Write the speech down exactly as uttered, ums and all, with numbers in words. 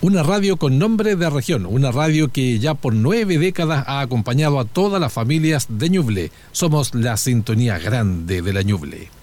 Una radio con nombre de región, una radio que ya por nueve décadas ha acompañado a todas las familias de Ñuble. Somos la sintonía grande de la Ñuble.